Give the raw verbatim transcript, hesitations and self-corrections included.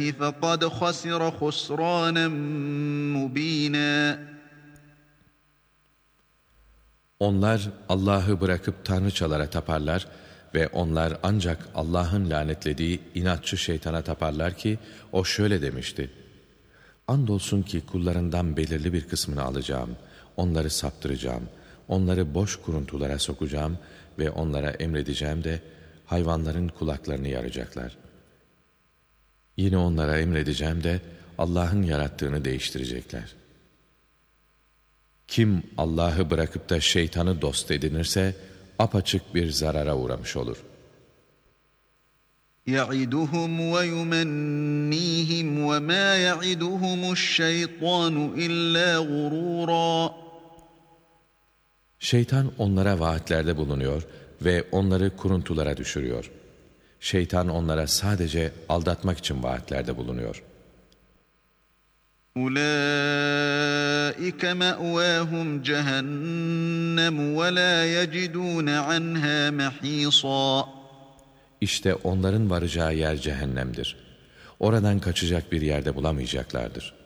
فَقَدْ خَسِرَ خُسْرَانًا مُب۪ينًا. Onlar Allah'ı bırakıp tanrıçalara taparlar ve onlar ancak Allah'ın lanetlediği inatçı şeytana taparlar ki o şöyle demişti: Andolsun ki kullarından belirli bir kısmını alacağım, onları saptıracağım, onları boş kuruntulara sokacağım ve onlara emredeceğim de hayvanların kulaklarını yaracaklar. Yine onlara emredeceğim de Allah'ın yarattığını değiştirecekler. Kim Allah'ı bırakıp da şeytanı dost edinirse apaçık bir zarara uğramış olur. يَعِدُهُمْ وَيُمَنِّيهِمْ وَمَا يَعِدُهُمُ الشَّيْطَانُ إِلَّا غُرُورًا. Şeytan onlara vaatlerde bulunuyor ve onları kuruntulara düşürüyor. Şeytan onlara sadece aldatmak için vaatlerde bulunuyor. أُولَٰئِكَ مَأْوَاهُمْ جَهَنَّمُ وَلَا يَجِدُونَ عَنْهَا مَحِيصًا. İşte onların varacağı yer cehennemdir. Oradan kaçacak bir yerde bulamayacaklardır.